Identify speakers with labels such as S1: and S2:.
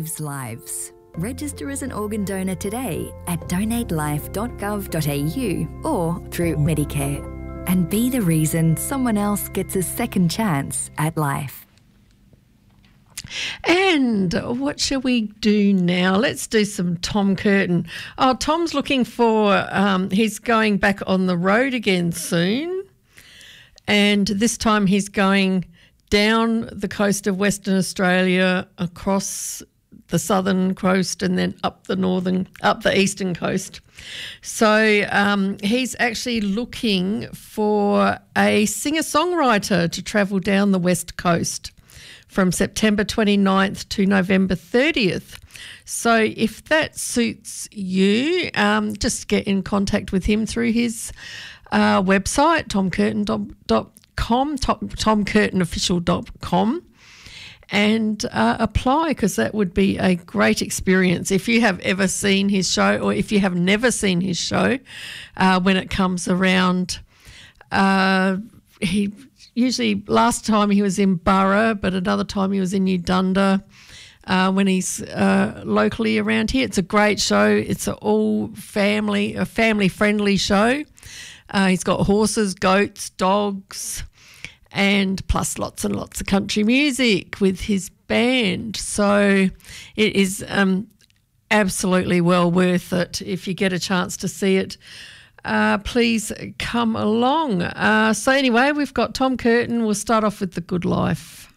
S1: saves lives. Register as an organ donor today at donatelife.gov.au or through Medicare. And be the reason someone else gets a second chance at life.
S2: And what shall we do now? Let's do some Tom Curtin. Oh, Tom's looking for, he's going back on the road again soon. And this time he's going down the coast of Western Australia, across the southern coast, and then up the eastern coast. So he's actually looking for a singer-songwriter to travel down the west coast from September 29th to November 30th. So if that suits you, just get in contact with him through his website, tomcurtin.com, tomcurtinofficial.com, and apply, because that would be a great experience. If you have ever seen his show, or if you have never seen his show, when it comes around, he usually, last time he was in Burra, but another time he was in Udunda, when he's locally around here. It's a great show. It's a family-friendly show. He's got horses, goats, dogs, and plus lots and lots of country music with his band. So it is absolutely well worth it. If you get a chance to see it, please come along. So anyway, we've got Tom Curtin. We'll start off with The Good Life.